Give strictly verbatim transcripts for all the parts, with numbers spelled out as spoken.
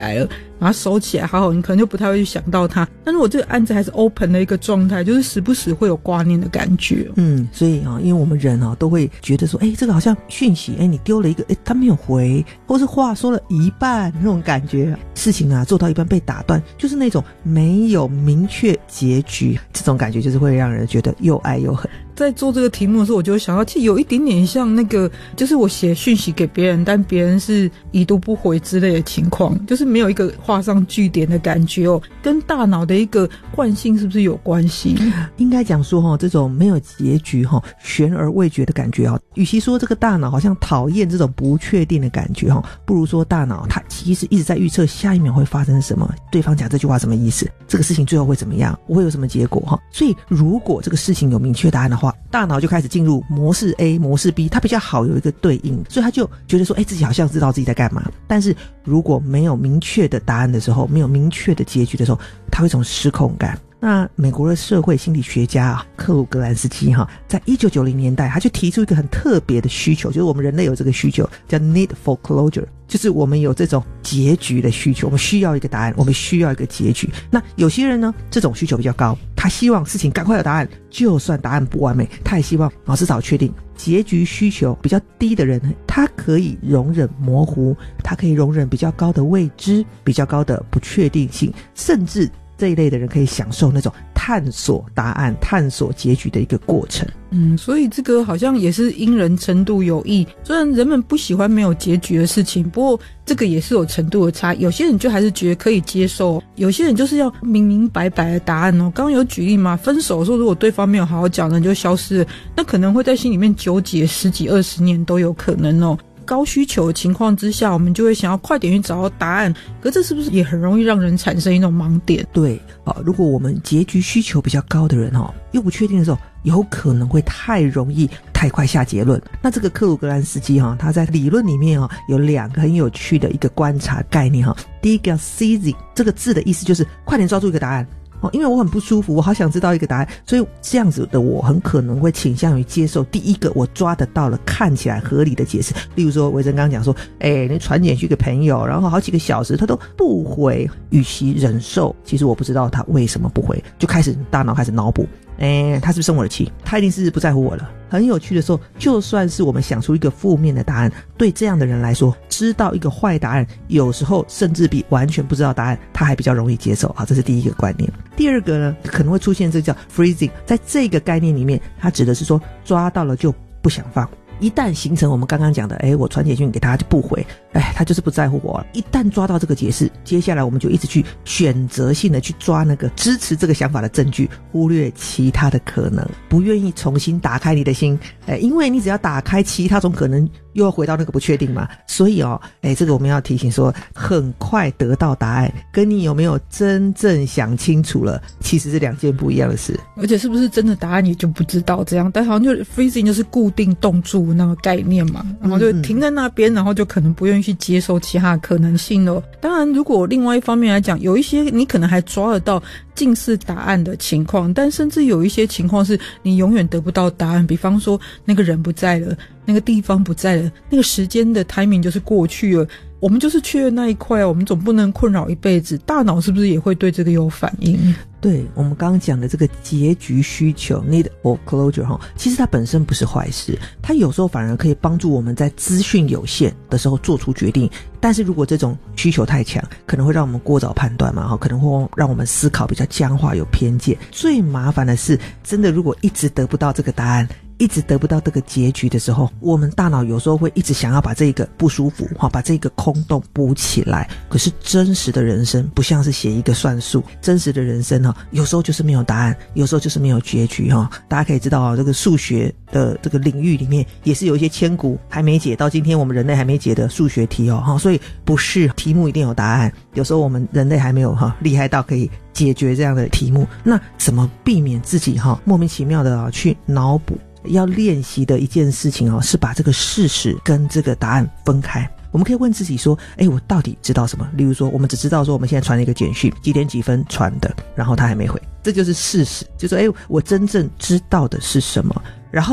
来了，把它收起来好好，你可能就不太会去想到它。但如果这个案子还是 open 的一个状态，就是时不时会有挂念的感觉。 嗯，所以啊，因为我们人啊都会觉得说，哎，这个好像讯息，哎，你丢了一个，哎，他没有回，或是话说了一半那种感觉，事情啊做到一半被打断，就是那种没有明确结局，这种感觉就是会让人觉得又爱又恨。 在做这个题目的时候，我就会想到其实有一点点像那个，就是我写讯息给别人，但别人是已读不回之类的情况，就是没有一个画上句点的感觉哦，跟大脑的一个惯性是不是有关系？ 应该讲说哦，这种没有结局哦，悬而未决的感觉哦，与其说这个大脑好像讨厌这种不确定的感觉哦，不如说大脑它其实一直在预测下一秒会发生什么，对方讲这句话什么意思，这个事情最后会怎么样，我会有什么结果哈。所以如果这个事情有明确答案的话，大脑就开始进入模式 A 模式 B， 它比较好有一个对应，所以他就觉得说，哎，自己好像知道自己在干嘛。但是如果没有明确的答案的时候，没有明确的结局的时候，他会有一种失控感。那美国的社会心理学家啊，克鲁格兰斯基哈，在一九九零年代，他就提出一个很特别的需求，就是我们人类有这个需求，叫 need for closure， 就是我们有这种结局的需求，我们需要一个答案，我们需要一个结局。那有些人呢，这种需求比较高，他希望事情赶快有答案，就算答案不完美，他也希望啊至少确定。结局需求比较低的人，他可以容忍模糊，他可以容忍比较高的未知，比较高的不确定性，甚至这一类的人可以享受那种探索答案、探索结局的一个过程。 嗯，所以这个好像也是因人程度有异。虽然人们不喜欢没有结局的事情，不过这个也是有程度的差。有些人就还是觉得可以接受，有些人就是要明明白白的答案哦。刚刚有举例嘛，分手的时候如果对方没有好好讲人就消失了，那可能会在心里面纠结十几二十年都有可能哦。高需求的情况之下，我们就会想要快点去找到答案，可这是不是也很容易让人产生一种盲点？ 对啊，如果我们结局需求比较高的人哦，又不确定的时候，有可能会太容易太快下结论。那这个克鲁格兰斯基哈、哦，他在理论里面哦有两个很有趣的一个观察概念哈、哦。第一个 seizing 这个字的意思就是快点抓住一个答案。哦，因为我很不舒服，我好想知道一个答案，所以这样子的我很可能会倾向于接受第一个我抓得到了看起来合理的解释。例如说维珍刚刚讲说，哎，你传简讯给朋友，然后好几个小时他都不回，与其忍受其实我不知道他为什么不回，就开始大脑开始脑补，哎，他是不是生我的气，他一定是不在乎我了。很有趣的时候，就算是我们想出一个负面的答案，对这样的人来说，知道一个坏答案有时候甚至比完全不知道答案他还比较容易接受啊，这是第一个观念。第二个呢，可能会出现这个叫 freezing， 在这个概念里面，它指的是说抓到了就不想放。一旦形成我们刚刚讲的，哎，我传简讯给他就不回，哎，他就是不在乎我了。一旦抓到这个解释，接下来我们就一直去选择性的去抓那个支持这个想法的证据，忽略其他的可能，不愿意重新打开你的心，哎，因为你只要打开其他种可能，又要回到那个不确定嘛。所以哦，哎，这个我们要提醒说，很快得到答案，跟你有没有真正想清楚了，其实是两件不一样的事。 而且是不是真的答案也就不知道这样，但好像就 freezing 就是固定冻住那个概念嘛，然后就停在那边，然后就可能不愿意去接受其他的可能性了。当然如果另外一方面来讲，有一些你可能还抓得到近似答案的情况，但甚至有一些情况是你永远得不到答案，比方说那个人不在了，那个地方不在了，那个时间的 timing 就是过去了，我们就是缺了那一块，我们总不能困扰一辈子。大脑是不是也会对这个有反应？ 对，我们刚刚讲的这个结局需求 need for closure 哈，其实它本身不是坏事，它有时候反而可以帮助我们在资讯有限的时候做出决定。但是如果这种需求太强，可能会让我们过早判断嘛，可能会让我们思考比较僵化有偏见。最麻烦的是，真的如果一直得不到这个答案，一直得不到这个结局的时候，我们大脑有时候会一直想要把这个不舒服把这个空洞补起来。可是真实的人生不像是写一个算术，真实的人生有时候就是没有答案，有时候就是没有结局。大家可以知道这个数学的这个领域里面也是有一些千古还没解，到今天我们人类还没解的数学题哦，所以不是题目一定有答案，有时候我们人类还没有厉害到可以解决这样的题目。那怎么避免自己莫名其妙的去脑补？要练习的一件事情是把这个事实跟这个答案分开。我们可以问自己说，哎，我到底知道什么？例如说，我们只知道说我们现在传了一个简讯，几点几分传的，然后他还没回，这就是事实。就说，哎，我真正知道的是什么？然后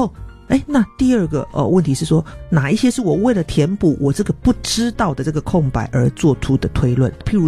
哎，那第二个呃问题是说，哪一些是我为了填补我这个不知道的这个空白而做出的推论？譬如